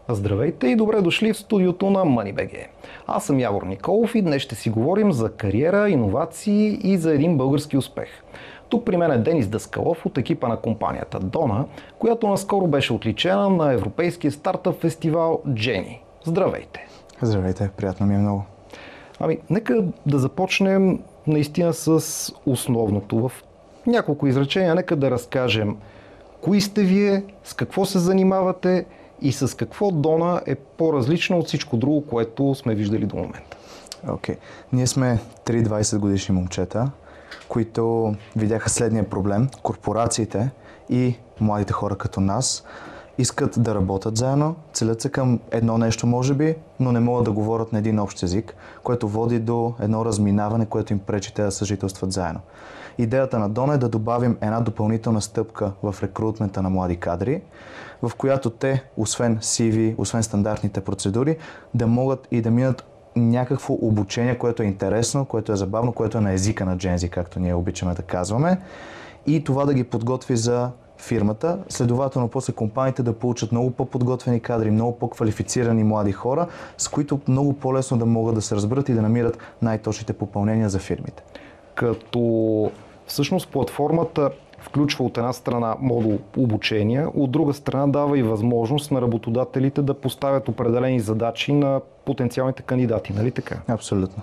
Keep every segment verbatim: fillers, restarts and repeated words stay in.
Здравейте и добре дошли в студиото на MoneyBG. Аз съм Явор Николов и днес ще си говорим за кариера, иновации и за един български успех. Тук при мен е Денис Даскалов от екипа на компанията Dona, която наскоро беше отличена на европейския стартъп фестивал Genie. Здравейте! Здравейте, приятно ми е много. Ами, нека да започнем наистина с основното. В няколко изречения нека да разкажем кои сте вие, с какво се занимавате и с какво Dona е по-различна от всичко друго, което сме виждали до момента. Окей. Okay. Ние сме три двайсет годишни момчета, които видяха следния проблем. Корпорациите и младите хора като нас искат да работят заедно, целят се към едно нещо може би, но не могат да говорят на един общ език, което води до едно разминаване, което им пречи те да съжителстват заедно. Идеята на Dona е да добавим една допълнителна стъпка в рекрутмента на млади кадри, в която те, освен си ви, освен стандартните процедури, да могат и да минат някакво обучение, което е интересно, което е забавно, което е на езика на Gen Z, както ние обичаме да казваме, и това да ги подготви за фирмата. Следователно, после компаниите да получат много по-подготвени кадри, много по-квалифицирани млади хора, с които много по-лесно да могат да се разберат и да намират най-точните попълнения за фирмите. Като всъщност платформата включва от една страна модул обучение, от друга страна дава и възможност на работодателите да поставят определени задачи на потенциалните кандидати, нали така? Абсолютно.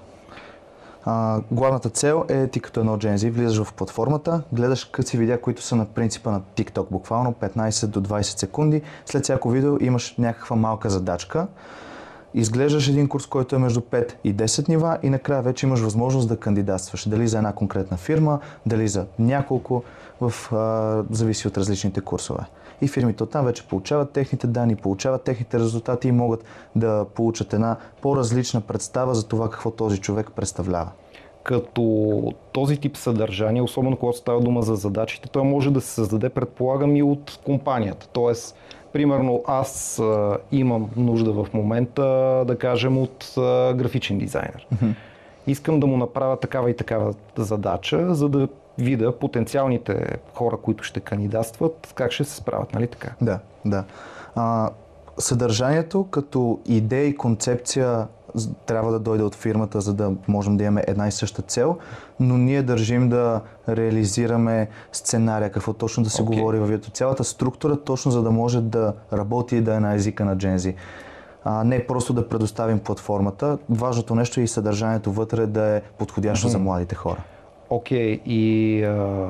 А, главната цел е ти като едно Gen Z, влизаш в платформата, гледаш къси видеа, които са на принципа на TikTok, буквално петнайсет до двайсет секунди. След всяко видео имаш някаква малка задачка. Изглеждаш един курс, който е между пет и десет нива и накрая вече имаш възможност да кандидатстваш. Дали за една конкретна фирма, дали за няколко, в, а, зависи от различните курсове. И фирмите оттам вече получават техните данни, получават техните резултати и могат да получат една по-различна представа за това какво този човек представлява. Като този тип съдържание, особено когато става дума за задачите, той може да се създаде, предполагам, и от компанията. Тоест, примерно аз а, имам нужда в момента, да кажем, от а, графичен дизайнер. Mm-hmm. Искам да му направя такава и такава задача, за да видя потенциалните хора, които ще кандидатстват, как ще се справят, нали така? Да, да. А, съдържанието като идея и концепция трябва да дойде от фирмата, за да можем да имаме една и съща цел, но ние държим да реализираме сценария, какво точно да се okay. говори във видеото. Цялата структура точно за да може да работи и да е на езика на Gen Z. А, не просто да предоставим платформата. Важното нещо е и съдържанието вътре да е подходящо mm-hmm. за младите хора. Окей, okay. и а,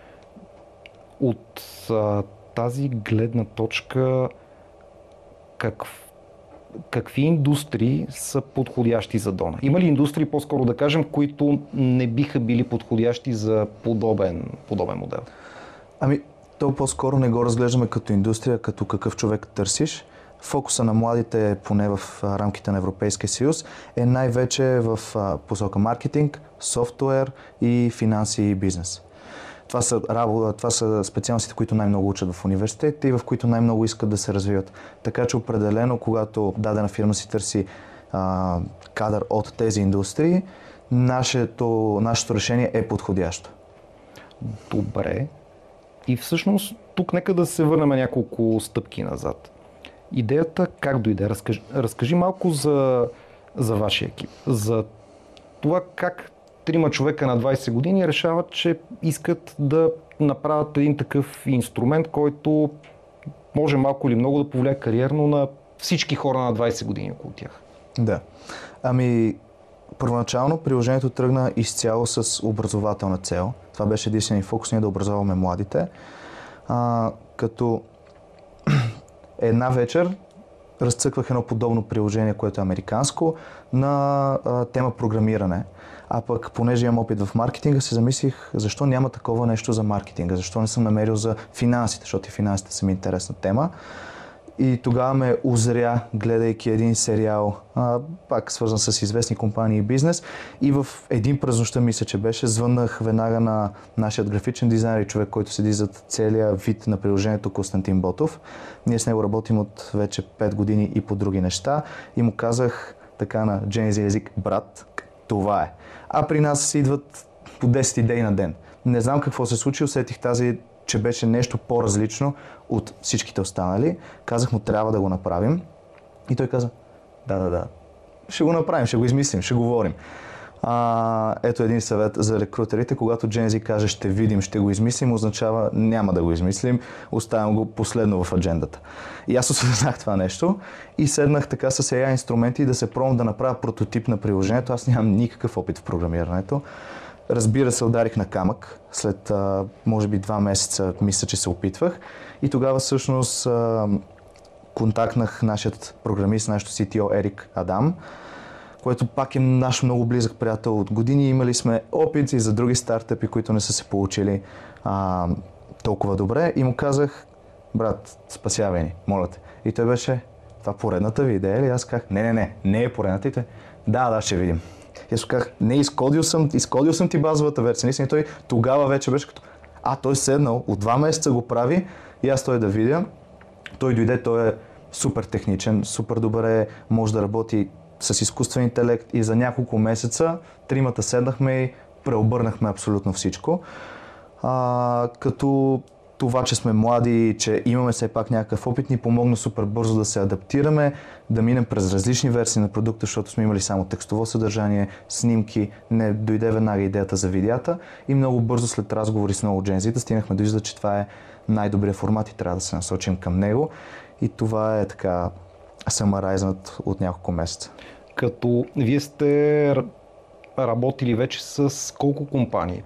от а, тази гледна точка как, какви индустрии са подходящи за Dona? Има ли индустрии, по-скоро да кажем, които не биха били подходящи за подобен, подобен модел? Ами, то по-скоро не го разглеждаме като индустрия, като какъв човек търсиш. Фокуса на младите, поне в рамките на Европейския съюз, е най-вече в посока маркетинг, софтуер и финанси и бизнес. Това са, това са специалностите, които най-много учат в университетите и в които най-много искат да се развиват. Така че определено, когато дадена фирма си търси а, кадър от тези индустрии, нашето, нашето решение е подходящо. Добре. И всъщност тук нека да се върнем няколко стъпки назад. Идеята как дойде? Разкажи, разкажи малко за, за вашия екип. За това как трима човека на двайсет години решават, че искат да направят един такъв инструмент, който може малко или много да повлияе кариерно на всички хора на двайсет години около тях. Да. Ами, първоначално приложението тръгна изцяло с образователна цел. Това беше единствен фокус, ние да образоваме младите. А, като една вечер разцъквах едно подобно приложение, което е американско, на а, тема програмиране. А пък, понеже имам опит в маркетинга, се замислих защо няма такова нещо за маркетинга, защо не съм намерил за финансите, защото и финансите са ми интересна тема. И тогава ме узря, гледайки един сериал, а, пак свързан с известни компании и бизнес. И в един през нощта, мисля, че беше, звъннах веднага на нашия графичен дизайнер и човек, който седи зад целия вид на приложението, Константин Ботов. Ние с него работим от вече пет години и по други неща. И му казах така на Gen Z език: брат, това е. А при нас се идват по десет идеи на ден. Не знам какво се случи, усетих тази, че беше нещо по-различно от всичките останали. Казах му, трябва да го направим. И той каза, да, да, да, ще го направим, ще го измислим, ще говорим. А, ето един съвет за рекрутерите, когато Gen Z каже ще видим, ще го измислим, означава няма да го измислим, оставям го последно в аджендата. И аз осъзнах това нещо и седнах така с ей ай инструменти да се пробвам да направя прототип на приложението. Аз нямам никакъв опит в програмирането. Разбира се, ударих на камък. След а, може би два месеца мисля, че се опитвах. И тогава всъщност а, контактнах нашият програмист, нашото си ти о Ерик Адам, който пак е наш много близък приятел от години. Имали сме опит и за други стартъпи, които не са се получили а, толкова добре. И му казах, брат, спасявай ни, моля те. И той беше, това поредната ви идея ли? Аз казах, не, не, не, не е поредната. И той, да, да, ще видим. И аз казах, не, изкодил съм, изкодил съм ти базовата версия. Наистина, и той тогава вече беше като, а, той седнал, от два месеца го прави и аз той да видя. Той дойде, той е супер техничен, супер добре може да работи с изкуствен интелект и за няколко месеца тримата седнахме и преобърнахме абсолютно всичко. А, като това, че сме млади, че имаме все пак някакъв опит, ни помогна супер бързо да се адаптираме, да минем през различни версии на продукта, защото сме имали само текстово съдържание, снимки, не дойде веднага идеята за видеята и много бързо след разговори с много Gen Z стигнахме до извода, че това е най-добрият формат и трябва да се насочим към него. И това е така самарайзнат от няколко месеца. Като вие сте работили вече с колко компании?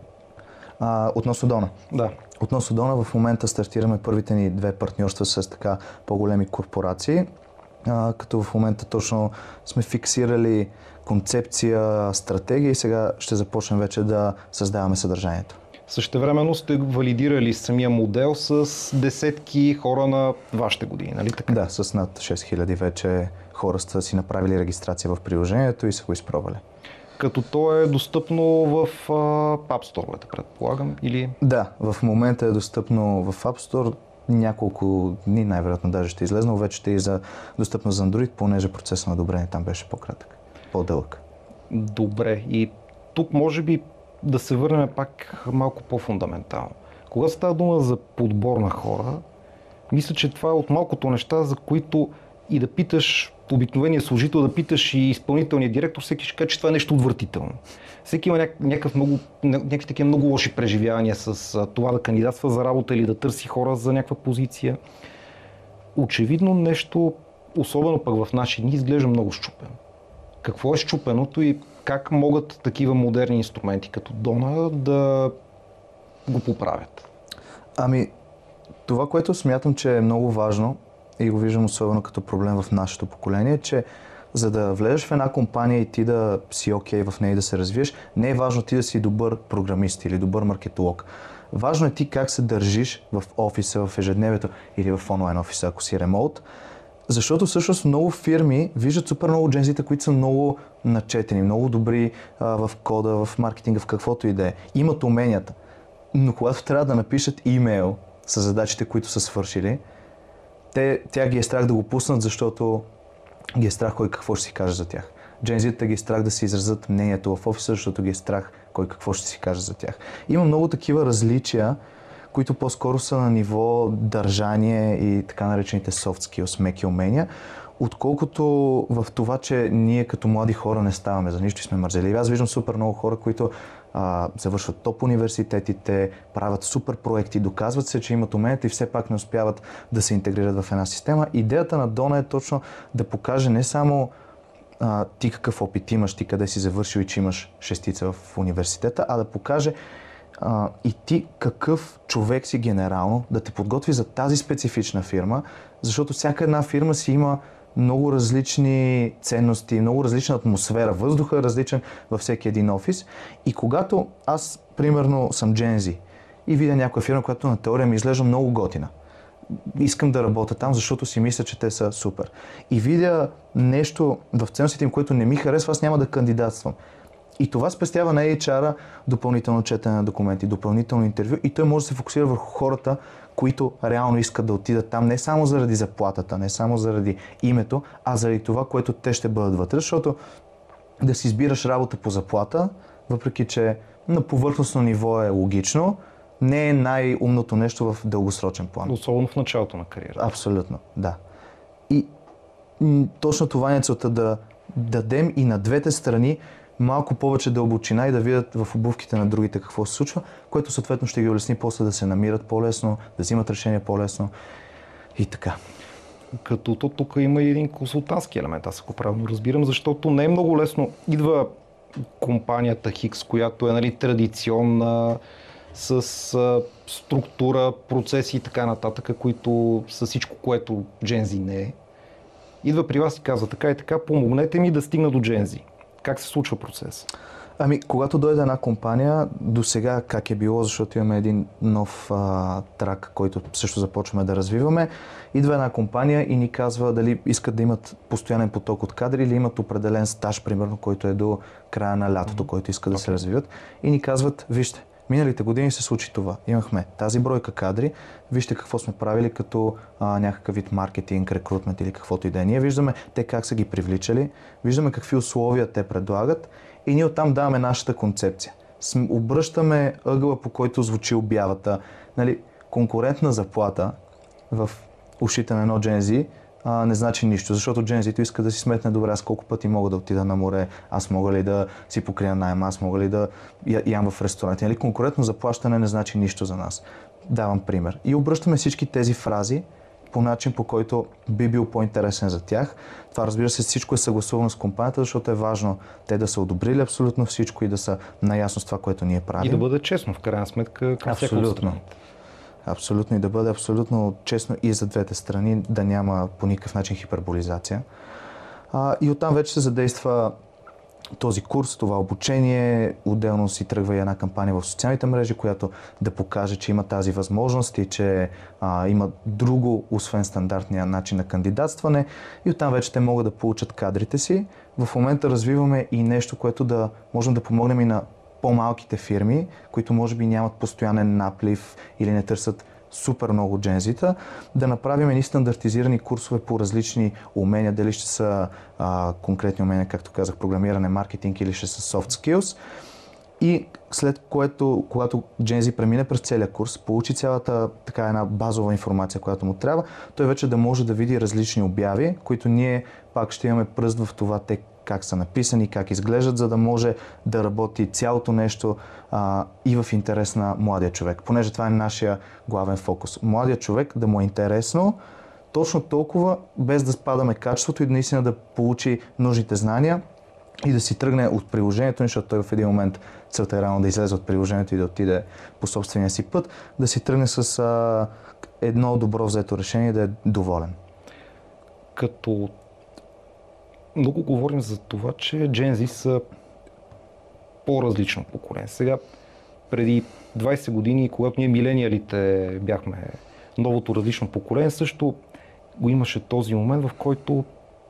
А, относно Дона. Да. Относно Дона в момента стартираме първите ни две партньорства с така по-големи корпорации, а, като в момента точно сме фиксирали концепция, стратегия и сега ще започнем вече да създаваме съдържанието. Същевременно сте валидирали самия модел с десетки хора на вашите години, нали така? Да, с над шест хиляди вече хора са си направили регистрация в приложението и са го изпробвали. Като то е достъпно в uh, App Store, предполагам, или? Да, в момента е достъпно в App Store. Няколко дни най-вероятно даже ще излезнал, вече ще е за достъпно за Android, понеже процесът на одобрение там беше по-кратък, по-дълъг. Добре, и тук може би да се върнем пак малко по-фундаментално. Когато става дума за подбор на хора, мисля, че това е от малкото неща, за които и да питаш обикновения служител, да питаш и изпълнителния директор, всеки ще каже, че това е нещо отвратително. Всеки има някакъв много, някакви такива много лоши преживявания с това да кандидатства за работа или да търси хора за някаква позиция. Очевидно нещо, особено пък в наши дни, изглежда много счупено. Какво е счупеното и как могат такива модерни инструменти като Дона да го поправят? Ами, това, което смятам, че е много важно и го виждам особено като проблем в нашето поколение, че за да влезеш в една компания и ти да си окей в нея и да се развиеш, не е важно ти да си добър програмист или добър маркетолог. Важно е ти как се държиш в офиса, в ежедневието или в онлайн офиса, ако си ремоут. Защото всъщност много фирми виждат супер много джензита, които са много начетени, много добри а, в кода, в маркетинга, в каквото и да е. Имат уменията. Но когато трябва да напишат имейл с задачите, които са свършили, те, тя ги е страх да го пуснат, защото ги е страх кой какво ще си каже за тях. Джензитата ги е страх да си изразят мнението в офиса, защото ги е страх кой какво ще си каже за тях. Има много такива различия, които по-скоро са на ниво държание и така наречените soft skills, меки умения, отколкото в това, че ние като млади хора не ставаме за нищо и сме мързеливи. Аз виждам супер много хора, които а, завършват топ университетите, правят супер проекти, доказват се, че имат уменията и все пак не успяват да се интегрират в една система. Идеята на Дона е точно да покаже не само а, ти какъв опит имаш, ти къде си завършил и че имаш шестица в университета, а да покаже Uh, и ти какъв човек си генерално, да те подготви за тази специфична фирма, защото всяка една фирма си има много различни ценности, много различна атмосфера, въздуха е различен във всеки един офис. И когато аз, примерно, съм Gen Z и видя някоя фирма, която на теория ми изглежда много готина, искам да работя там, защото си мисля, че те са супер. И видя нещо в ценностите им, което не ми харесва, аз няма да кандидатствам. И това спестява на ейч ар-а допълнително четене на документи, допълнително интервю и той може да се фокусира върху хората, които реално искат да отидат там не само заради заплатата, не само заради името, а заради това, което те ще бъдат вътре. Защото да си избираш работа по заплата, въпреки че на повърхностно ниво е логично, не е най-умното нещо в дългосрочен план. Особено в началото на кариерата. Абсолютно, да. И м, точно това е целта, да дадем и на двете страни малко повече дълбочина и да видят в обувките на другите какво се случва, което съответно ще ги улесни после да се намират по-лесно, да взимат решения по-лесно и така. Като то тук има и един консултантски елемент, аз ако правилно разбирам, защото не е много лесно. Идва компанията Хикс, която е, нали, традиционна, с а, структура, процеси и така нататък, които са всичко, което Gen Z не е. Идва при вас и казва така и така, помогнете ми да стигна до Gen Z. Как се случва процес? Ами, когато дойде една компания, до сега как е било, защото имаме един нов а, трак, който също започваме да развиваме, идва една компания и ни казва дали искат да имат постоянен поток от кадри или имат определен стаж, примерно, който е до края на лятото, mm-hmm. който искат okay. да се развиват. И ни казват, вижте, миналите години се случи това. Имахме тази бройка кадри, вижте какво сме правили като а, някакъв вид маркетинг, рекрутмент или каквото и да е. Ние виждаме те как са ги привличали, виждаме какви условия те предлагат и ние оттам даваме нашата концепция. Обръщаме ъгъла, по който звучи обявата. Нали, конкурентна заплата в ушите на едно Gen Z а, не значи нищо, защото Gen Z-то иска да си сметне добре, аз колко пъти мога да отида на море, аз мога ли да си покрия найем, аз мога ли да я, ям в ресторанти. Нали, конкурентно заплащане не значи нищо за нас. Давам пример. И обръщаме всички тези фрази по начин, по който би бил по-интересен за тях. Това, разбира се, всичко е съгласувано с компанията, защото е важно те да са одобрили абсолютно всичко и да са наясно с това, което ние правим. И да бъде честно, в крайна сметка, към всяка от страните. Абсолютно, и да бъде абсолютно честно и за двете страни, да няма по никакъв начин хиперболизация. А, и оттам вече се задейства този курс, това обучение. Отделно си тръгва и една кампания в социалните мрежи, която да покаже, че има тази възможност и че а, има друго, освен стандартния начин на кандидатстване. И оттам вече те могат да получат кадрите си. В момента развиваме и нещо, което да можем да помогнем и на по-малките фирми, които може би нямат постоянен наплив или не търсят супер много джензита, да направим едни стандартизирани курсове по различни умения, дали ще са а, конкретни умения, както казах, програмиране, маркетинг или ще са soft skills. И след което, когато Gen Z премине през целия курс, получи цялата така една базова информация, която му трябва, той вече да може да види различни обяви, които ние пак ще имаме пръст в това те как са написани, как изглеждат, за да може да работи цялото нещо а, и в интерес на младия човек. Понеже това е нашия главен фокус. Младия човек да му е интересно точно толкова, без да спадаме качеството и наистина да получи нужните знания и да си тръгне от приложението, защото той в един момент целта е рано да излезе от приложението и да отиде по собствения си път, да си тръгне с а, едно добро взето решение и да е доволен. Като много говорим за това, че Gen Z са по-различно поколение. Сега, преди двайсет години, когато ние милениалите бяхме новото различно поколение, също го имаше този момент, в който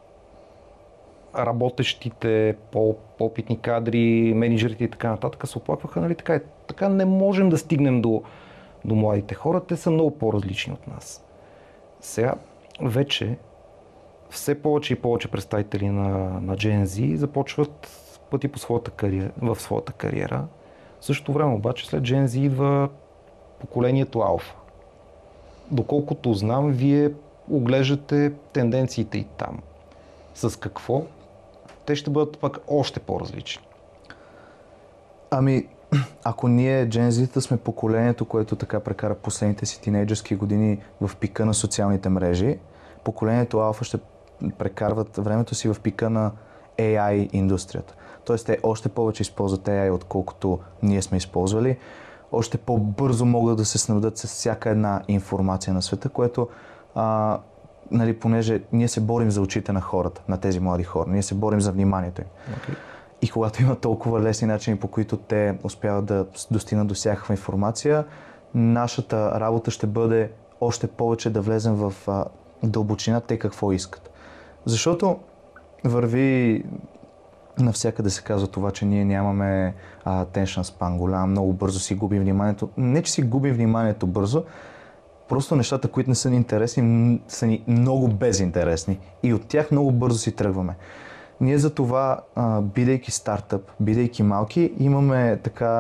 работещите, по-опитни кадри, менеджерите и така нататък се оплакваха, нали, така, така не можем да стигнем до, до младите хора, те са много по-различни от нас. Сега вече все повече и повече представители на, на Gen Z започват пъти по своята кариера, в своята кариера. В същото време обаче след Gen Z идва поколението Алфа. Доколкото знам, вие оглеждате тенденциите и там. С какво те ще бъдат пък още по-различни? Ами, ако ние Gen Z-та сме поколението, което така прекара последните си тинейджърски години в пика на социалните мрежи, поколението Алфа ще прекарват времето си в пика на Ей Ай индустрията. Тоест те още повече използват Ей Ай, отколкото ние сме използвали. Още по-бързо могат да се снабдят с всяка една информация на света, което, а, нали, понеже ние се борим за очите на хората, на тези млади хора, ние се борим за вниманието им. Okay. И когато има толкова лесни начини, по които те успяват да достигнат до всякаква информация, нашата работа ще бъде още повече да влезем в а, дълбочина те какво искат. Защото върви навсякъде се казва това, че ние нямаме а, attention span голям, много бързо си губим вниманието. Не, че си губим вниманието бързо, просто нещата, които не са ни интересни, са ни много безинтересни и от тях много бързо си тръгваме. Ние за това, а, бидейки стартъп, бидейки малки, имаме така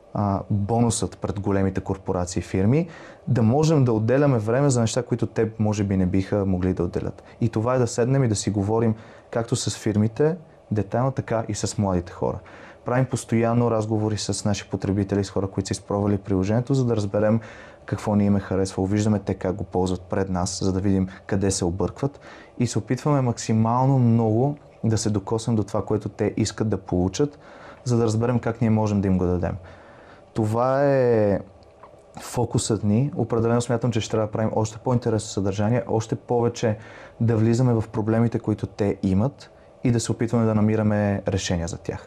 а, бонусът пред големите корпорации и фирми, да можем да отделяме време за неща, които те може би не биха могли да отделят. И това е да седнем и да си говорим както с фирмите, детайлно, така и с младите хора. Правим постоянно разговори с наши потребители, с хора, които са изпробвали приложението, за да разберем какво ни им е харесвало. Виждаме те как го ползват пред нас, за да видим къде се объркват и се опитваме максимално много да се докоснем до това, което те искат да получат, за да разберем как ние можем да им го дадем. Това е фокусът ни. Определено смятам, че ще трябва да правим още по-интересно съдържание, още повече да влизаме в проблемите, които те имат и да се опитваме да намираме решения за тях.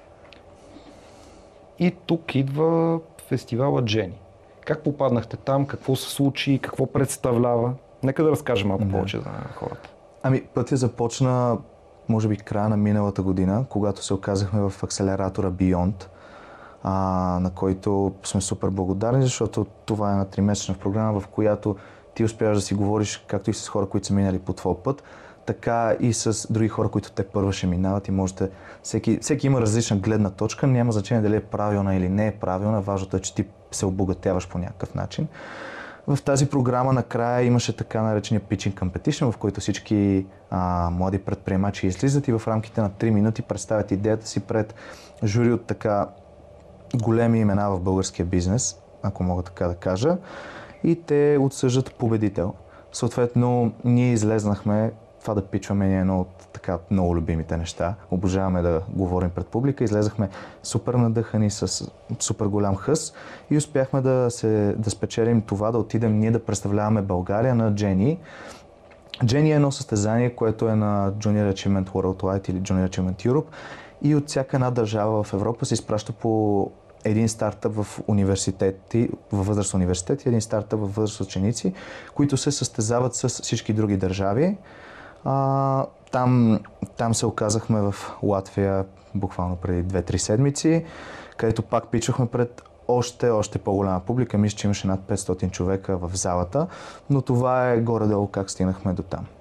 И тук идва фестивала Джени. Как попаднахте там, какво се случи, какво представлява? Нека да разкажем малко да. повече за хората. Ами, пътя започна, може би, края на миналата година, когато се оказахме в акселератора Beyond, а, на който сме супер благодарни, защото това е една тримесечна програма, в която ти успяваш да си говориш както и с хора, които са минали по твой път, така и с други хора, които те първа ще минават и можете... Всеки, всеки има различна гледна точка, няма значение дали е правилна или не е правилна, важното е, че ти се обогатяваш по някакъв начин. В тази програма накрая имаше така наречения Pitching Competition, в който всички а, млади предприемачи излизат и в рамките на три минути представят идеята си пред жури от така големи имена в българския бизнес, ако мога така да кажа, и те отсъждат победител. Съответно, ние излезнахме, това да пичваме е едно от така много любимите неща. Обожаваме да говорим пред публика. Излезахме супер надъхани с супер голям хъс и успяхме да, се, да спечелим това, да отидем ние да представляваме България на Джени. Джени е едно състезание, което е на Junior Achievement Worldwide или Junior Achievement Europe и от всяка една държава в Европа се изпраща по един стартъп в университети, във възраст университет и един стартъп във възраст ученици, които се състезават с всички други държави. А, там, там се оказахме в Латвия буквално преди две-три седмици, където пак пичахме пред още, още по-голяма публика. Мисля, че имаше над петстотин човека в залата, но това е горе-долу как стигнахме до там.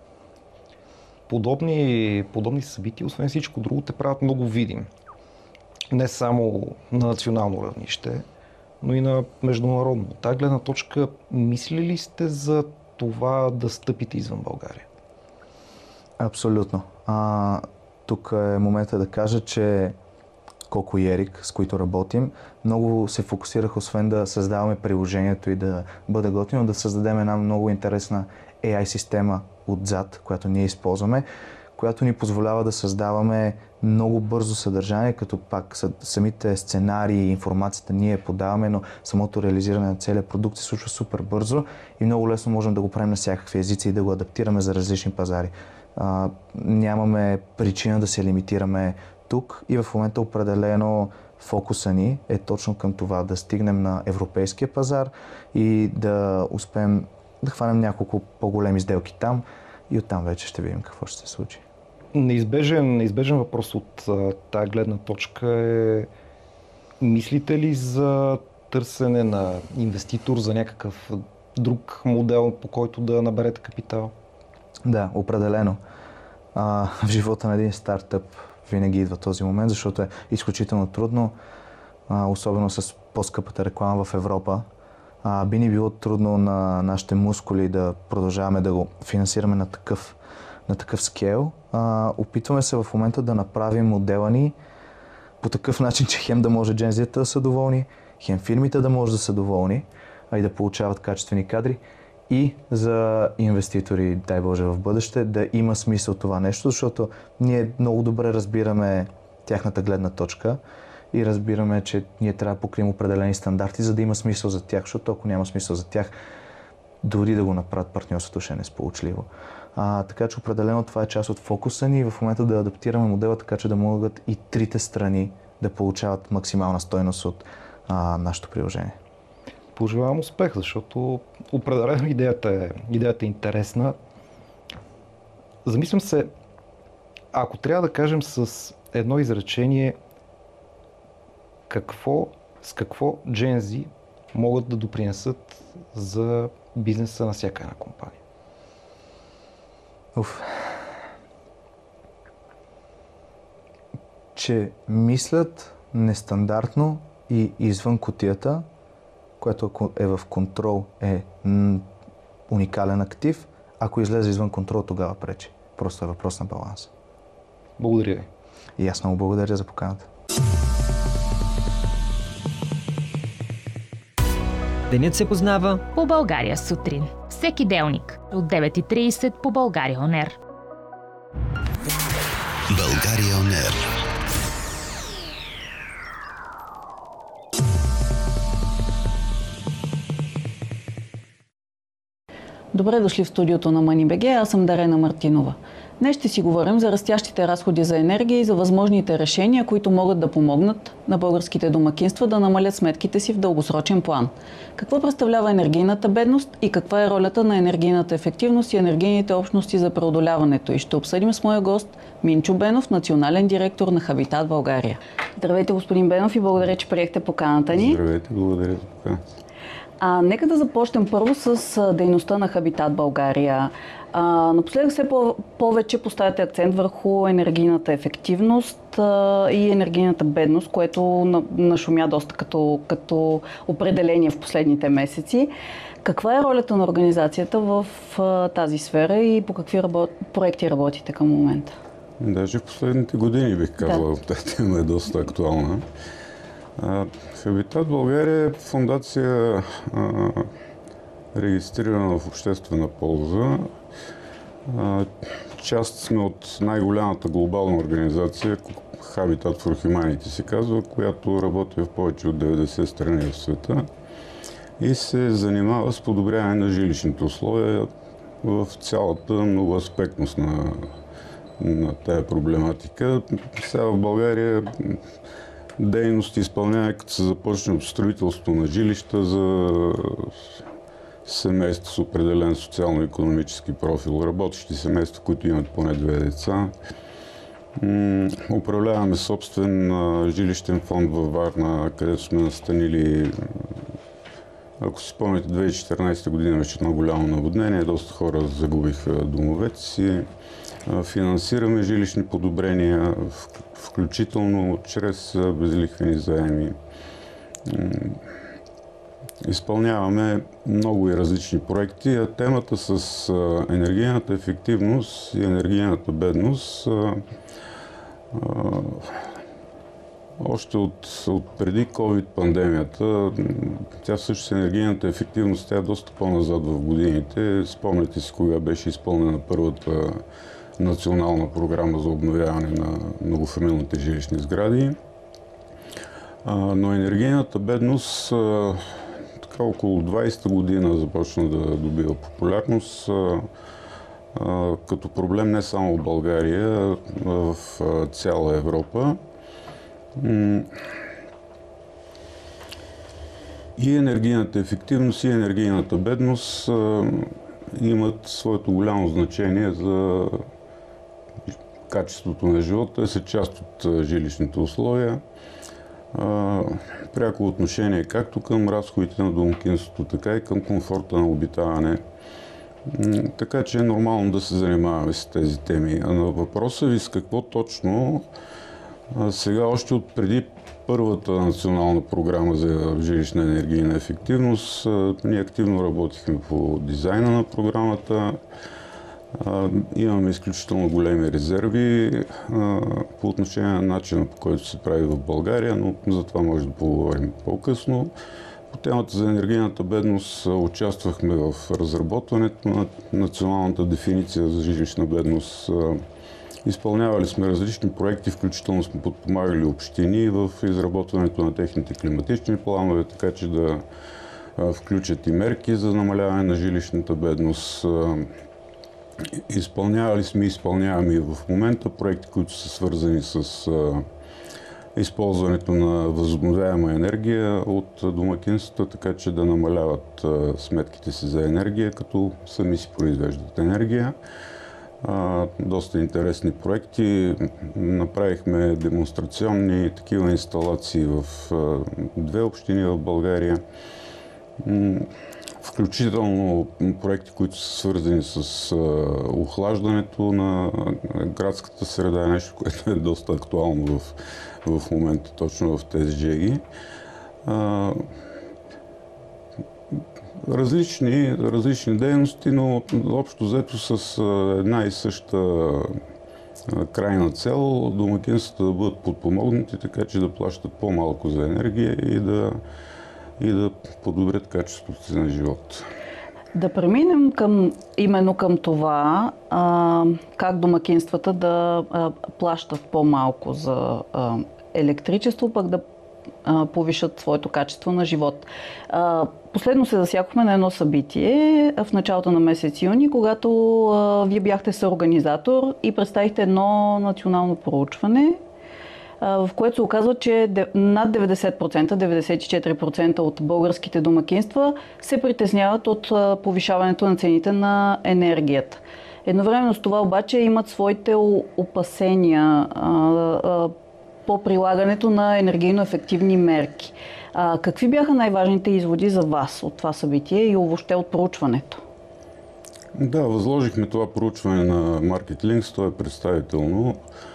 Подобни, подобни събития, освен всичко друго, те правят много видим. Не само на национално равнище, но и на международно. От тази гледна точка, мислили ли сте за това да стъпите извън България? Абсолютно. А, тук е момента да кажа, че Коко и Ерик, с които работим, много се фокусирах, освен да създаваме приложението и да бъде готино, да създадем една много интересна ей ай система отзад, която ние използваме, която ни позволява да създаваме много бързо съдържание, като пак самите сценарии и информацията ние подаваме, но самото реализиране на целия продукт се случва супер бързо и много лесно можем да го правим на всякакви езици и да го адаптираме за различни пазари. А, нямаме причина да се лимитираме тук и в момента определено фокуса ни е точно към това да стигнем на европейския пазар и да успеем да хванем няколко по-големи сделки там и оттам вече ще видим какво ще се случи. Неизбежен, неизбежен въпрос от а, тая гледна точка е: мислите ли за търсене на инвеститор, за някакъв друг модел, по който да наберете капитал? Да, определено. А, в живота на един стартъп винаги идва този момент, защото е изключително трудно, а, особено с по-скъпата реклама в Европа. А, би ни било трудно на нашите мускули да продължаваме да го финансираме на такъв, на такъв скейл. А, опитваме се в момента да направим модела ни по такъв начин, че хем да може Gen Z да са доволни, хем фирмите да може да са доволни, а и да получават качествени кадри. И за инвеститори, дай Боже, в бъдеще, да има смисъл това нещо, защото ние много добре разбираме тяхната гледна точка и разбираме, че ние трябва да покрием определени стандарти, за да има смисъл за тях, защото ако няма смисъл за тях, дори да го направят партньорството ще е несполучливо. А, така че определено това е част от фокуса ни и в момента да адаптираме модела, така че да могат и трите страни да получават максимална стойност от а, нашето приложение. Пожелавам успех, защото определено идеята е, идеята е интересна. Замислям се, ако трябва да кажем с едно изречение, какво, с какво Gen Z могат да допринесат за бизнеса на всяка една компания? Уф. Че мислят нестандартно и извън кутията, което е в контрол, е м- уникален актив. Ако излезе извън контрол, тогава пречи. Просто е въпрос на баланс. Благодаря ви. И аз много благодаря за поканата. Денят се познава по България сутрин. Всеки делник от девет и трийсет по България Он Ер. България Он Ер. Добре дошли в студиото на Money.би джи, аз съм Дарена Мартинова. Днес ще си говорим за растящите разходи за енергия и за възможните решения, които могат да помогнат на българските домакинства да намалят сметките си в дългосрочен план. Какво представлява енергийната бедност и каква е ролята на енергийната ефективност и енергийните общности за преодоляването? И ще обсъдим с моя гост Минчо Бенов, национален директор на Хабитат България. Здравейте, господин Бенов, и благодаря, че приехте поканата ни. Здравейте, благодаря за поканата. А, нека да започнем първо с дейността на Хабитат България. А, напоследък все по- повече поставяте акцент върху енергийната ефективност а, и енергийната бедност, което на, нашумя доста като, като определение в последните месеци. Каква е ролята на организацията в а, тази сфера и по какви работ... проекти работите към момента? Даже в последните години бих казал, да. Тази тема е доста актуална. Хабитат България е фондация, а, регистрирана в обществена полза. А, част сме от най-голямата глобална организация, Habitat for Humanity се казва, която работи в повече от деветдесет страни в света и се занимава с подобряване на жилищните условия в цялата многоаспектност на, на тая проблематика. Сега в България дейности изпълнява, като се започне от строителство на жилища за семейства с определен социално-икономически профил, работещи семейства, които имат поне две деца. Управляваме собствен жилищен фонд във Варна, където сме настанили, ако си спомняте, две хиляди и четиринадесета година беше едно голямо наводнение, доста хора загубиха домовете си. Финансираме жилищни подобрения, включително чрез безлихвени заеми. Изпълняваме много и различни проекти, а темата с енергийната ефективност и енергийната бедност още от, от преди ковид пандемията, тя всъщност енергийната ефективност, тя е доста по-назад в годините. Спомняте си кога беше изпълнена първата национална програма за обновяване на многофамилните жилищни сгради. А, но енергийната бедност а, така около двадесета година започна да добива популярност а, а, като проблем не само в България, а в а, цяла Европа. М- и енергийната ефективност и енергийната бедност а, имат своето голямо значение за качеството на живота, са част от жилищните условия. А, пряко отношение както към разходите на домакинството, така и към комфорта на обитаване. М- така че е нормално да се занимаваме с тези теми. А на въпроса ви с какво точно, а, сега още от преди първата национална програма за жилищна енергийна ефективност, а, ние активно работихме по дизайна на програмата. Uh, имаме изключително големи резерви uh, по отношение на начина, по който се прави в България, но за това може да поговорим по-късно. По темата за енергийната бедност uh, участвахме в разработването на националната дефиниция за жилищна бедност. Uh, изпълнявали сме различни проекти, включително сме подпомагали общини в изработването на техните климатични планове, така че да uh, включат и мерки за намаляване на жилищната бедност. Uh, Изпълнявали сме и изпълняваме и в момента проекти, които са свързани с а, използването на възобновяема енергия от домакинствата, така че да намаляват а, сметките си за енергия, като сами си произвеждат енергия. А, доста интересни проекти. Направихме демонстрационни такива инсталации в а, две общини в България. Включително проекти, които са свързани с а, охлаждането на градската среда, нещо, което е доста актуално в, в момента, точно в тези джеги. А, различни, различни дейности, но общо взето с една и съща крайна цел домакинствата да бъдат подпомогнати, така че да плащат по-малко за енергия и да, и да подобрят качеството си на живот. Да преминем към, именно към това, а, как домакинствата да а, плащат по-малко за а, електричество, пък да а, повишат своето качество на живот. А, последно се засякохме на едно събитие в началото на месец юни, когато а, вие бяхте съорганизатор и представихте едно национално проучване, в което се оказва, че над деветдесет процента, деветдесет и четири процента от българските домакинства се притесняват от повишаването на цените на енергията. Едновременно с това обаче имат своите опасения по прилагането на енергийно ефективни мерки. Какви бяха най-важните изводи за вас от това събитие и въобще от проучването? Да, възложихме това проучване на MarketLinks, то е представително.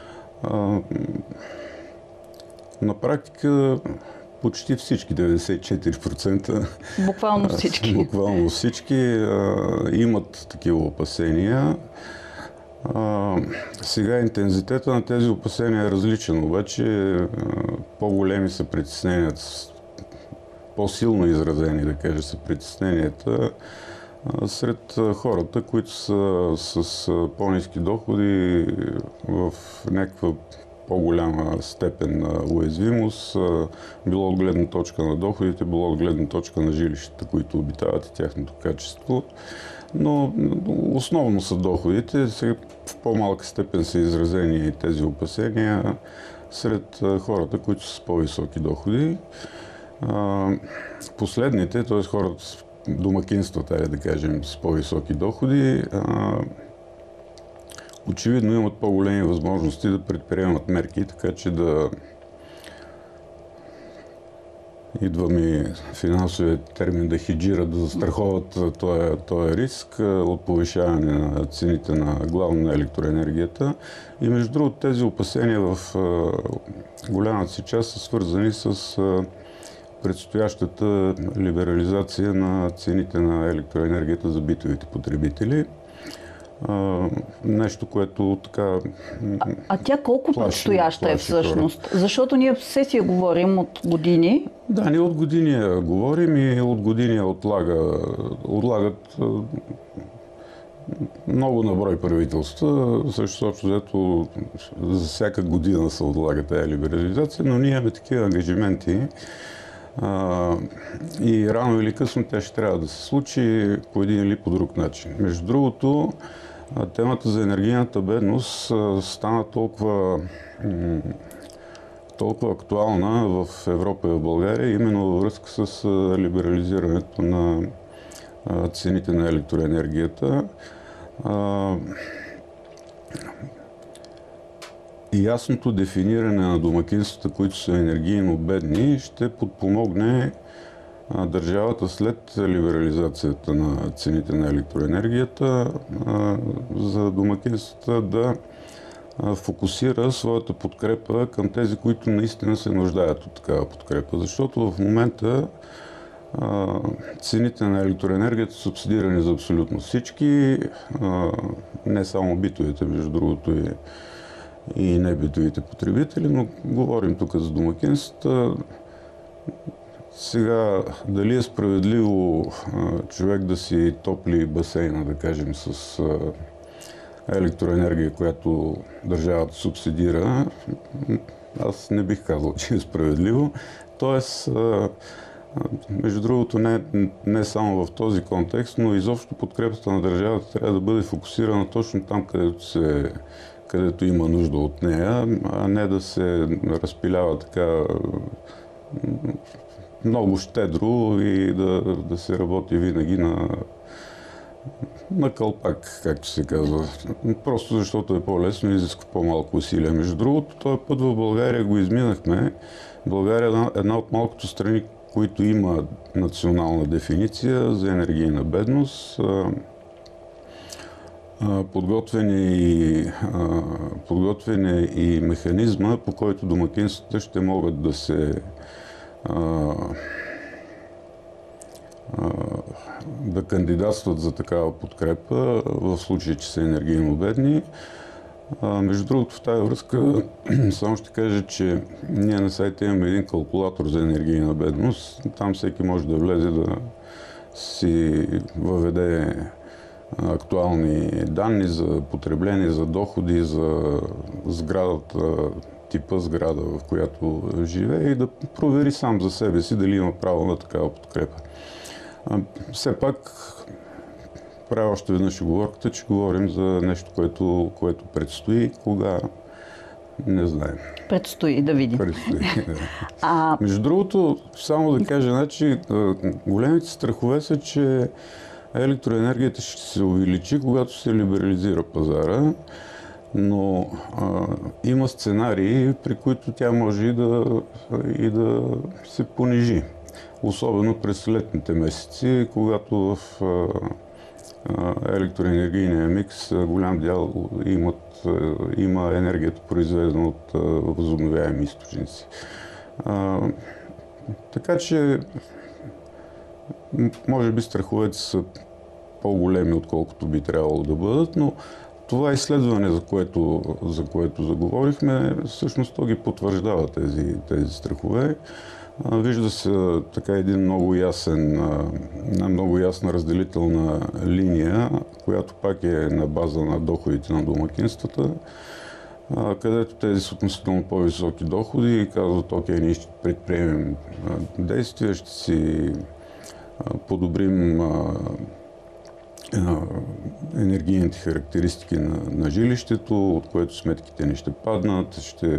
На практика почти всички, деветдесет и четири процента, буквално всички, буквално всички а, имат такива опасения. А, сега интензитета на тези опасения е различен, обаче а, по-големи са притесненията, по-силно изразени, да кажа, са притесненията а, сред хората, които са с а, по-ниски доходи в някаква по-голяма степен на уязвимост, било от гледна точка на доходите, било от гледна точка на жилищата, които обитават и тяхното качество. Но основно са доходите. Сега в по-малка степен са изразени и тези опасения сред хората, които са с по-високи доходи. Последните, т.е. хората с домакинствата, да кажем, с по-високи доходи, очевидно имат по-големи възможности да предприемат мерки, така че да идва ми финансовият термин да хеджират, да застраховат този, този риск от повишаване на цените на главно на електроенергията. И между другото тези опасения в голямата си част са свързани с предстоящата либерализация на цените на електроенергията за битовите потребители. Uh, нещо, което така... А, а тя колко плаши, предстояща е всъщност? Хората. Защото ние все си говорим от години. Да, ние от години говорим и от години отлага, отлагат много на брой правителства. Също общо взето за всяка година се отлага тази либерализация, но ние имаме такива ангажименти. Uh, и рано или късно тя ще трябва да се случи по един или по друг начин. Между другото, темата за енергийната бедност стана толкова, толкова актуална в Европа и в България, именно във връзка с либерализирането на цените на електроенергията. И ясното дефиниране на домакинствата, които са енергийно бедни, ще подпомогне а, държавата след либерализацията на цените на електроенергията а, за домакинствата да а, фокусира своята подкрепа към тези, които наистина се нуждаят от такава подкрепа. Защото в момента а, цените на електроенергията са субсидирани за абсолютно всички, а, не само битовите, между другото и и небитовите потребители, но говорим тук за домакинствата. Сега, дали е справедливо а, човек да си топли басейна, да кажем, с а, електроенергия, която държавата субсидира, аз не бих казал, че е справедливо. Тоест, а, между другото, не, не само в този контекст, но изобщо подкрепата на държавата трябва да бъде фокусирана точно там, където се където има нужда от нея, а не да се разпилява така много щедро и да, да се работи винаги на, на кълпак, както се казва. Просто защото е по-лесно и изисква по-малко усилия. Между другото, този път в България го изминахме. България е една, една от малкото страни, които има национална дефиниция за енергийна бедност. Подготвен е и, подготвен е и механизма, по който домакинствата ще могат да се а, а, да кандидатстват за такава подкрепа в случай, че са енергийно бедни. А, между другото, в тази връзка само ще кажа, че ние на сайта имаме един калкулатор за енергийна бедност. Там всеки може да влезе да си въведе актуални данни за потребление, за доходи, за сградата, типа сграда, в която живее и да провери сам за себе си дали има право на такава подкрепа. А, все пак правя още веднъж уговорката, че говорим за нещо, което, което предстои. Кога? Не знаем. Предстои да видим. Предстои, да. А... Между другото, само да кажа, значи, големите страхове са, че електроенергията ще се увеличи, когато се либерализира пазара, но а, има сценарии, при които тя може и да, и да се понижи. Особено през летните месеци, когато в а, електроенергийния микс голям дял имат, има енергията, произведена от възобновяеми източници. А, така че, може би страховете са по-големи, отколкото би трябвало да бъдат, но това изследване, за което, за което заговорихме, всъщност то ги потвърждава тези, тези страхове. Вижда се така един много ясен, една много ясна разделителна линия, която пак е на база на доходите на домакинствата, където тези с относително по-високи доходи казват: окей, ние ще предприемем действия, ще си подобрим енергийните характеристики на, на жилището, от което сметките ни ще паднат, ще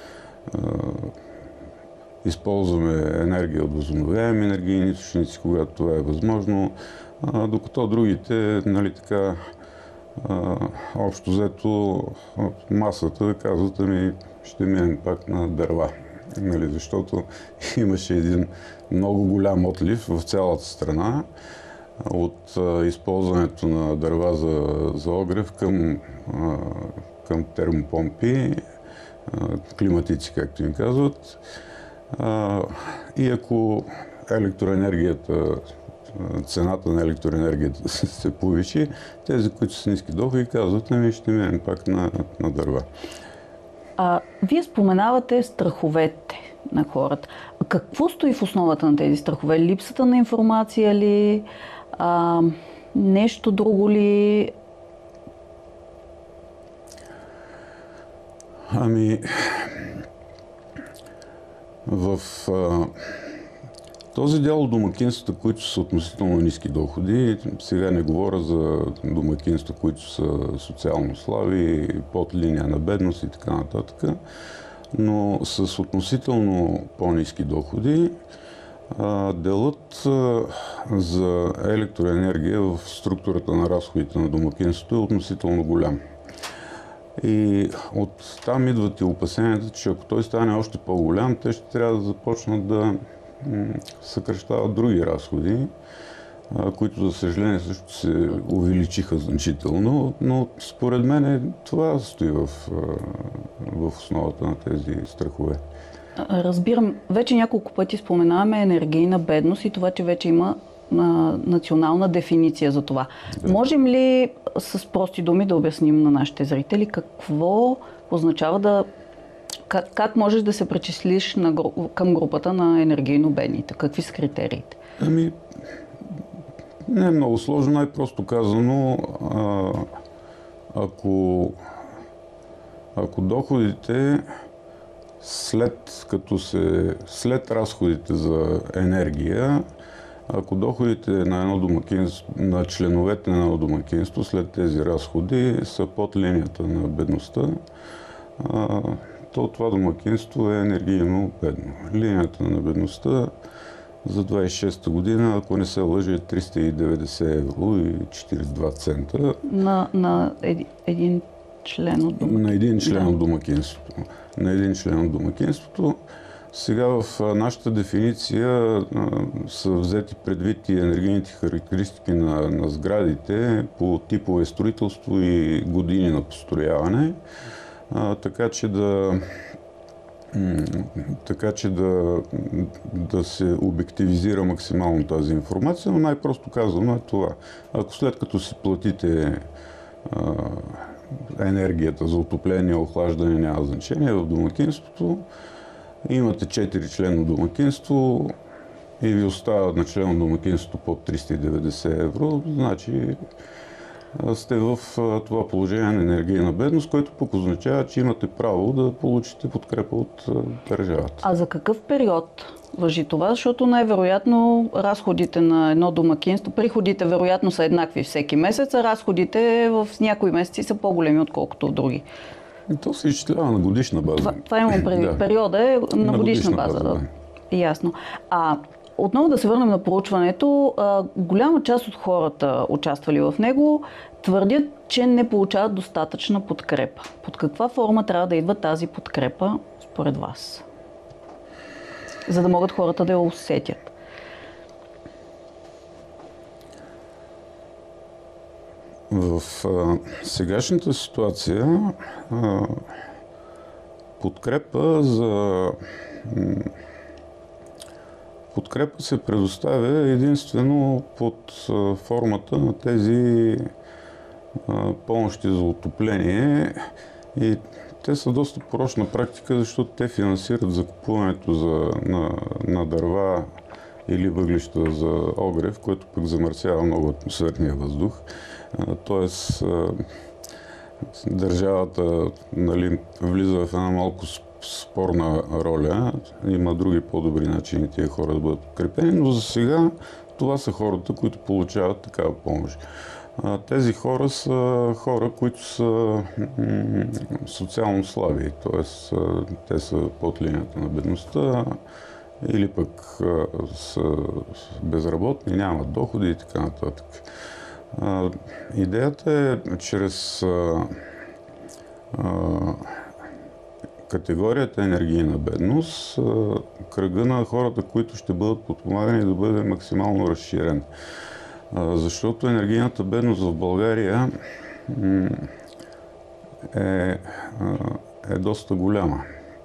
използваме енергия от възобновяеми енергийни източници, когато това е възможно, а, докато другите, нали така, а, общо взето масата казват: ами ще минем пак на дърва. Нали, защото имаше един много голям отлив в цялата страна от а, използването на дърва за, за огрев към, а, към термопомпи, а, климатици, както им казват. А, и ако електроенергията, цената на електроенергията се повиши, тези, които са ниски доходи, казват: ами ще минем пак на, на дърва. А, вие споменавате страховете на хората. Какво стои в основата на тези страхове? Липсата на информация ли? А, нещо друго ли? Ами, в а, този дял от домакинствата, които са относително ниски доходи, сега не говоря за домакинства, които са социално слаби, под линия на бедност и така нататък, но с относително по-ниски доходи, а, делът а, за електроенергия в структурата на разходите на домакинството е относително голям. И от там идват и опасенията, че ако той стане още по-голям, те ще трябва да започнат да съкращават други разходи, които, за съжаление, също се увеличиха значително, но според мен това стои в, в основата на тези страхове. Разбирам. Вече няколко пъти споменаваме енергийна бедност и това, че вече има на национална дефиниция за това. Да. Можем ли с прости думи да обясним на нашите зрители какво означава да... Как, как можеш да се причислиш на, към групата на енергийно бедните? Какви са критериите? Ами, не е много сложно, най-просто казано, а, ако, ако доходите след, като се, след разходите за енергия, ако доходите на едно домакинство, на членовете на едно домакинство след тези разходи са под линията на бедността, а, то това домакинство е енергийно бедно. Линията на бедността за двадесет и шеста година, ако не се лъжи, е триста и деветдесет евро и четиридесет и два цента. На, на еди, един член от домакинството. На един член да. от домакинството. На един член от домакинството. Сега в нашата дефиниция а, са взети предвид и енергийните характеристики на, на сградите по типове строителство и години на построяване, а, така че да, така че да, да се обективизира максимално тази информация, но най-просто казано е това. Ако след като си платите а, енергията за отопление, охлаждане, няма значение в домакинството, имате четири члено домакинство и ви остават на член домакинството под триста и деветдесет евро, значи сте в това положение на енергийна бедност, което пък означава, че имате право да получите подкрепа от държавата. А за какъв период важи това? Защото най-вероятно разходите на едно домакинство, приходите вероятно са еднакви всеки месец, а разходите в някои месеци са по-големи, отколкото в други. И то се изчислява на годишна база. Това, това имам преди. Да. Периода е на, на годишна, годишна база. база да. Ясно. А отново да се върнем на проучването. А, голяма част от хората, участвали в него, твърдят, че не получават достатъчна подкрепа. Под каква форма трябва да идва тази подкрепа, според вас? За да могат хората да я усетят. В а, сегашната ситуация а, подкрепа за подкрепа се предоставя единствено под а, формата на тези а, помощи за отопление и те са доста порочна практика, защото те финансират закупуването за, на, на дърва или въглища за огрев, което пък замърсява много атмосферния въздух. Тоест, държавата, нали, влиза в една малко спорна роля. Има други по-добри начини тия хора да бъдат подкрепени, но за сега това са хората, които получават такава помощ. Тези хора са хора, които са социално слаби, т.е. те са под линията на бедността или пък са безработни, нямат доходи и така нататък. Идеята е чрез категорията енергийна бедност, кръга на хората, които ще бъдат подпомагани, да бъде максимално разширен. Защото енергийната бедност в България е, е доста голяма.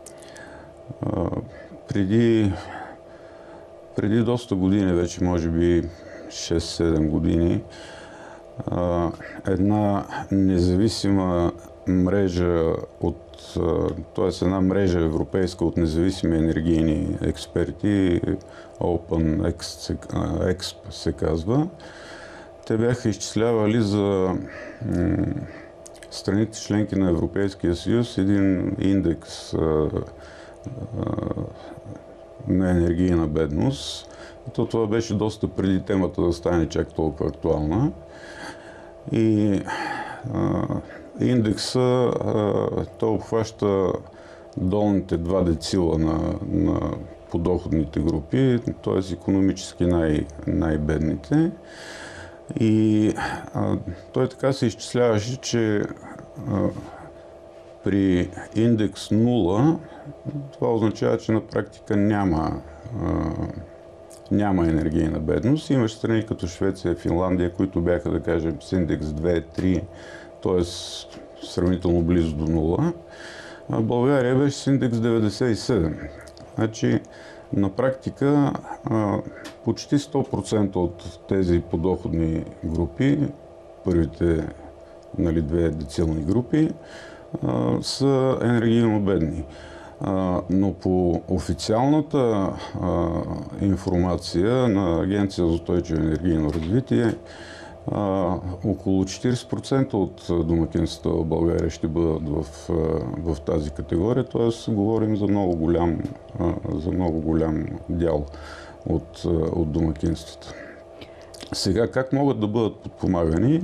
Преди, преди доста години, вече може би шест-седем години, една независима мрежа от т.е. една мрежа европейска от независими енергийни експерти, OpenExp се казва. Те бяха изчислявали за страните членки на Европейския съюз един индекс на енергийна бедност. И то това беше доста преди темата да стане чак толкова актуална. И а, индекса, а, той обхваща долните два децила на, на подоходните групи, т.е. икономически най- най-бедните. И а, той така се изчисляваше, че а, при индекс нула това означава, че на практика няма, а, няма енергийна бедност. Имаш страни като Швеция, Финландия, които бяха, да кажем, с индекс две-три, т.е. сравнително близо до нула. А България беше с индекс деветдесет и седем. Значи, на практика а, почти сто процента от тези подоходни групи, първите, нали, две децилни групи, а, са енергийно бедни. А, но по официалната а, информация на Агенция за устойчиво енергийно развитие, а, около четирийсет процента от домакинствата в България ще бъдат в, в тази категория, т.е. говорим за много голям, за много голям дял от, от домакинствата. Сега, как могат да бъдат подпомагани?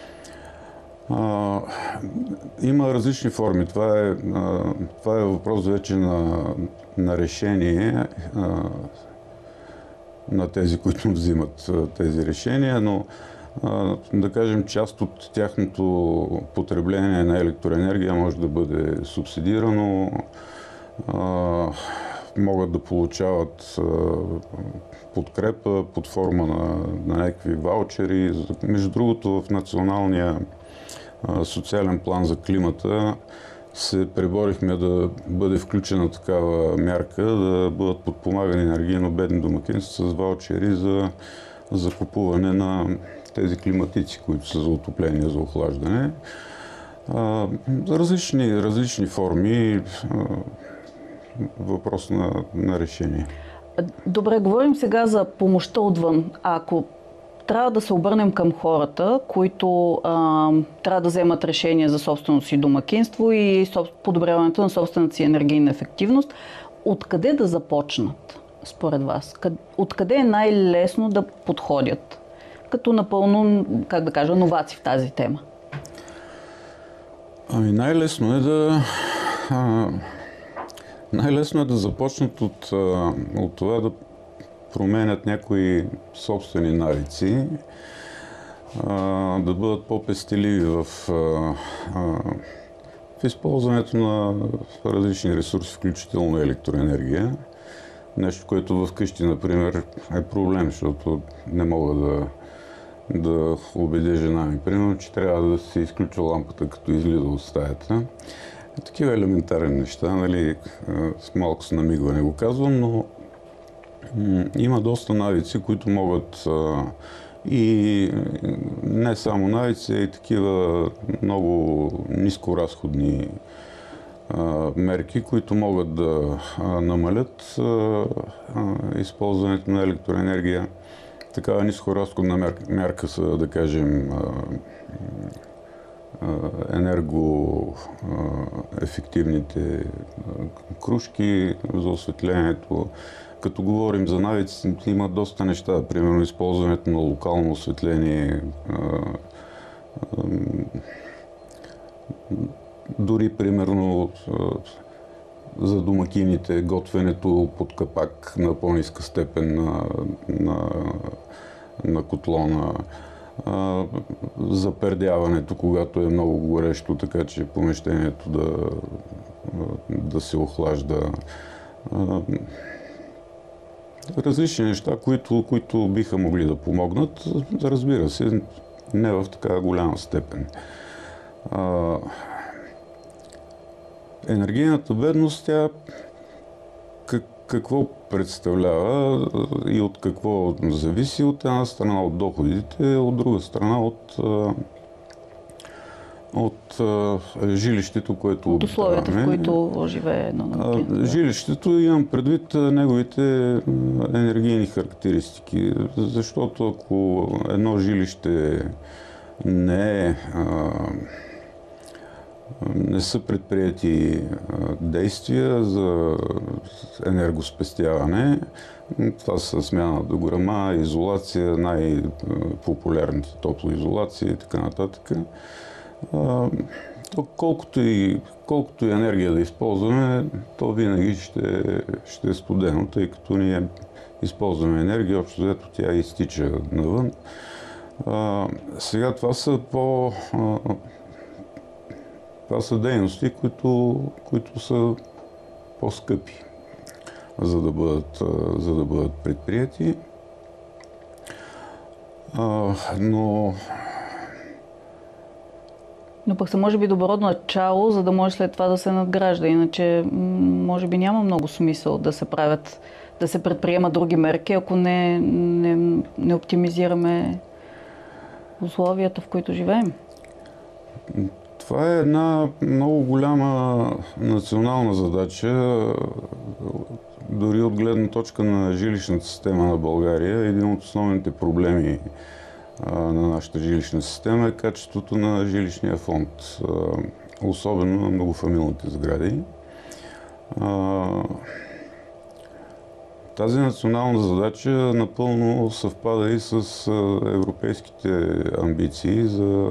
А, има различни форми. Това е, а, това е въпрос вече на, на решение а, на тези, които взимат а, тези решения, но а, да кажем, част от тяхното потребление на електроенергия може да бъде субсидирано, а, могат да получават а, подкрепа под форма на, на някакви ваучери. Между другото, в националния социален план за климата се преборихме да бъде включена такава мярка, да бъдат подпомагани енергийно бедни домакинства с ваучери за закупуване на тези климатици, които са за отопление, за охлаждане. А, различни, различни форми, а, въпрос на, на решение. Добре, говорим сега за помощта отвън. Ако трябва да се обърнем към хората, които а, трябва да вземат решение за собственото си домакинство и подобряването на собствената си енергийна ефективност, откъде да започнат, според вас? Откъде е най-лесно да подходят? Като напълно, как да кажа, новаци в тази тема. Ами най-лесно е да... А, най-лесно е да започнат от, от това да променят някои собствени навици, а, да бъдат по-пестеливи в, а, в използването на различни ресурси, включително електроенергия. Нещо, което вкъщи, например, е проблем, защото не мога да, да убедя жена ми, примерно, че трябва да се изключва лампата, като излиза от стаята. Такива елементарни неща, нали, с малко с намигване го казвам, но м- има доста навици, които могат а, и не само навици, а и такива много нискоразходни а, мерки, които могат да а, намалят а, а, използването на електроенергия. Такава нискоразходна мярка, мярка са, да кажем, а, енергоефективните кружки за осветлението. Като говорим за навици, има доста неща. Примерно използването на локално осветление, дори примерно за домакините, готвенето под капак на по-ниска степен на, на, на котлона. Uh, запердяването, когато е много горещо, така че помещението да, да се охлажда. Uh, различни неща, които, които биха могли да помогнат, разбира се, не в така голяма степен. Uh, енергийната бедност, тя как, какво представлява и от какво зависи? От една страна от доходите, от друга страна от, от жилището, което от условията, в които живее едно домакинство. Жилището, имам предвид неговите енергийни характеристики, защото ако едно жилище не е не са предприяти действия за енергоспестяване. Това са смяна на дограма, изолация, най-популярните топлоизолации и така нататък. То колкото и, колкото и енергия да използваме, то винаги ще, ще е студено, тъй като ние използваме енергия, общо взето тя изтича навън. Сега това са по... Това са дейности, които, които са по-скъпи, за да бъдат, за да бъдат предприяти. А, но... Но пък са може би добро начало, за да може след това да се надгражда. Иначе може би няма много смисъл да се правят, да се предприемат други мерки, ако не, не, не оптимизираме условията, в които живеем. Това е една много голяма национална задача, дори от гледна точка на жилищната система на България. Един от основните проблеми а, на нашата жилищна система е качеството на жилищния фонд, а, особено на многофамилните сгради. А, тази национална задача напълно съвпада и с европейските амбиции за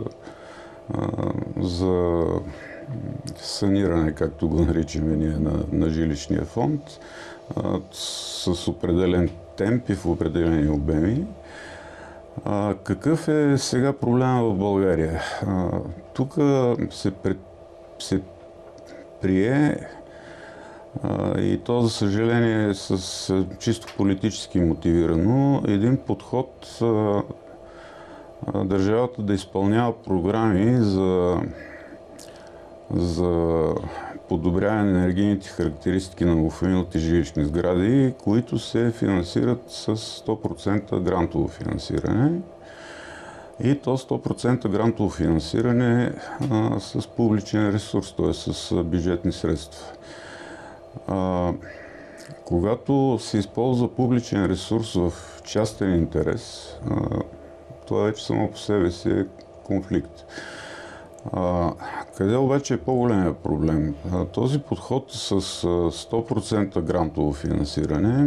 за саниране, както го наричаме ние, на, на жилищния фонд, а, с определен темп и в определени обеми. А, какъв е сега проблема в България? Тук се, пред, се прие а, и то, за съжаление, с чисто политически мотивирано, един подход а, държавата да изпълнява програми за за подобряване на енергийните характеристики на многофамилните жилищни сгради, които се финансират с сто процента грантово финансиране. И то сто процента грантово финансиране а, с публичен ресурс, т.е. с бюджетни средства. А, когато се използва публичен ресурс в частен интерес, а, това вече само по себе си е конфликт. А, къде обаче е по-големия проблем? А, този подход с сто процента грантово финансиране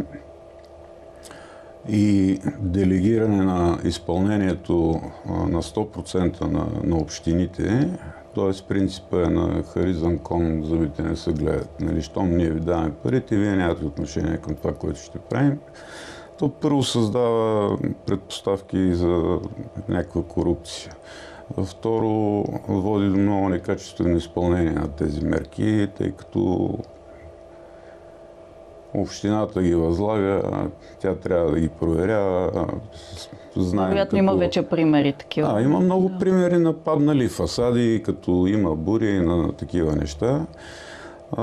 и делегиране на изпълнението на сто процента на, на общините, т.е. принципа е на харизан кон, зъбите не се гледат. Нали, щом ние ви даваме парите, вие нямате отношение към това, което ще правим. То първо създава предпоставки за някаква корупция. Второ, води до много некачествено изпълнение на тези мерки, тъй като общината ги възлага, тя трябва да ги проверява. Вероятно какво... има вече примери такива. А, има много да. примери на паднали фасади, като има бури и на такива неща. А,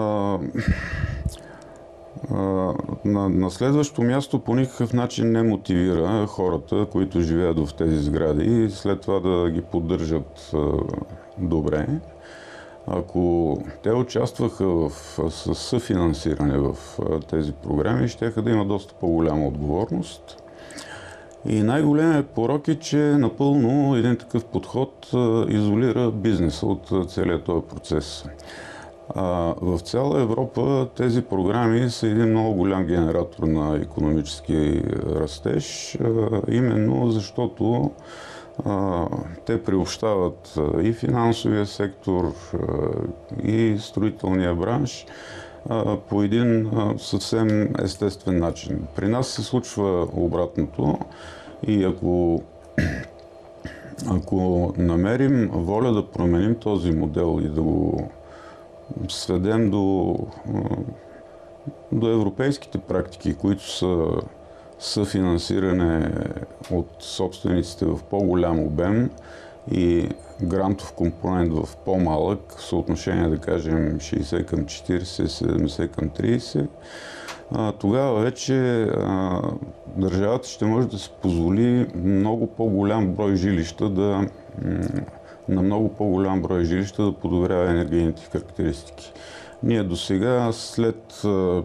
а, на, на следващо място по никакъв начин не мотивира хората, които живеят в тези сгради, след това да ги поддържат а, добре. Ако те участваха в съфинансиране в тези програми, щяха да има доста по-голяма отговорност. И най-големият порок е, че напълно един такъв подход изолира бизнеса от целият този процес. В цяла Европа тези програми са един много голям генератор на икономически растеж, именно защото те приобщават и финансовия сектор, и строителния бранш по един съвсем естествен начин. При нас се случва обратното и ако, ако намерим воля да променим този модел и да го сведем до, до европейските практики, които са съфинансиране от собствениците в по-голям обем и грантов компонент в по-малък, съотношение да кажем шейсет към четирийсет, седемдесет към трийсет, тогава вече държавата ще може да се позволи много по-голям брой жилища да на много по-голям брой жилища да подобрява енергийните характеристики. Ние до сега след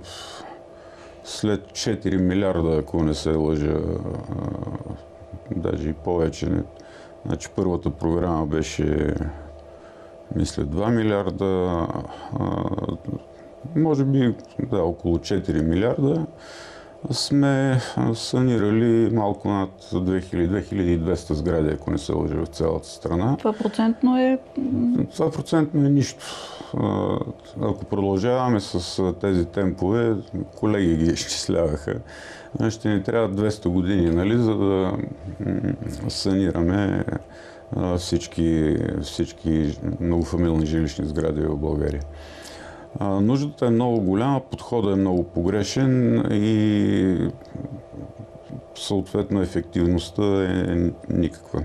След четири милиарда, ако не се лъжа, даже и повече. Значи първата програма беше, мисля, два милиарда, може би да, около четири милиарда. Сме санирали малко над две хиляди до две хиляди и двеста сгради, ако не се лъжа, в цялата страна. Това процентно е... Това процентно е нищо. Ако продължаваме с тези темпове, колеги ги изчисляваха, ще ни трябва двеста години, нали, за да санираме всички, всички многофамилни жилищни сгради в България. Нуждата е много голяма, подходът е много погрешен и съответно ефективността е никаква.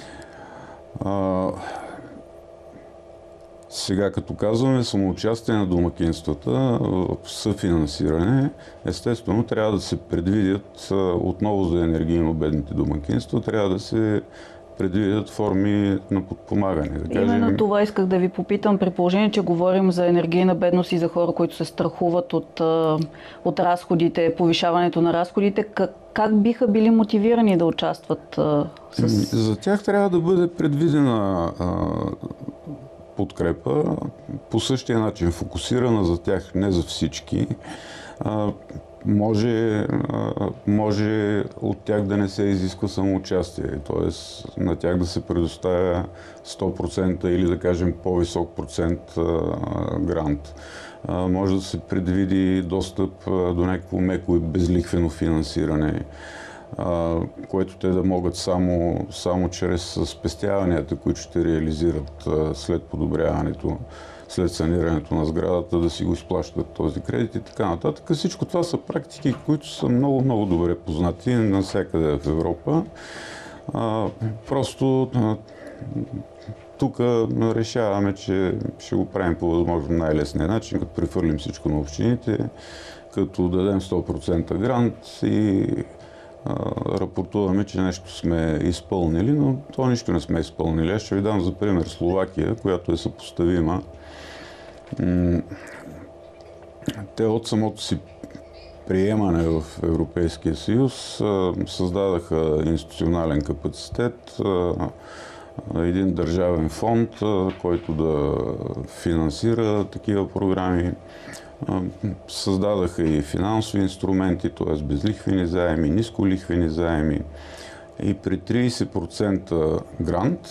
Сега, като казваме самоучастие на домакинствата в съфинансиране, естествено трябва да се предвидят, отново за енергийно бедните домакинства, трябва да се предвидят форми на подпомагане. Да кажем... Именно това исках да ви попитам, при положение, че говорим за енергийна бедност и за хора, които се страхуват от, от разходите, повишаването на разходите, как, как биха били мотивирани да участват а, с... За тях трябва да бъде предвидена а, подкрепа, по същия начин фокусирана за тях, не за всички. А, може, може от тях да не се изисква самоучастие, т.е. на тях да се предоставя сто процента или да кажем по-висок процент грант. Може да се предвиди достъп до някакво меко и безлихвено финансиране, което те да могат само, само чрез спестяванията, които ще реализират след подобряването, след санирането на сградата, да си го изплащат този кредит и така нататък. Всичко това са практики, които са много, много добре познати навсякъде в Европа. А, просто а, тук решаваме, че ще го правим по възможно най-лесния начин, като прехвърлим всичко на общините, като дадем сто процента грант и а, рапортуваме, че нещо сме изпълнили, но то нищо не сме изпълнили. Аз ще ви дам за пример Словакия, която е съпоставима. Те от самото си приемане в Европейския съюз създадаха институционален капацитет, един държавен фонд, който да финансира такива програми. Създадаха и финансови инструменти, т.е. безлихвени заеми, нисколихвени заеми. И при трийсет процента грант,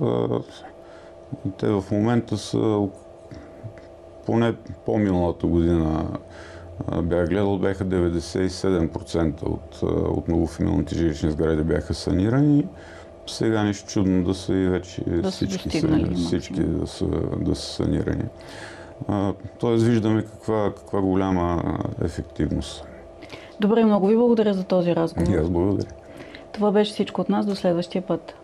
те в момента са поне по-миналата година бях гледал, бяха деветдесет и седем процента от, от многофамилните жилищни сгради бяха санирани. Сега нищо чудно да са и вече да всички, са, всички да, са, да са санирани. А, тоест виждаме каква, каква голяма ефективност. Добре, много ви благодаря за този разговор. И аз благодаря. Това беше всичко от нас. До следващия път.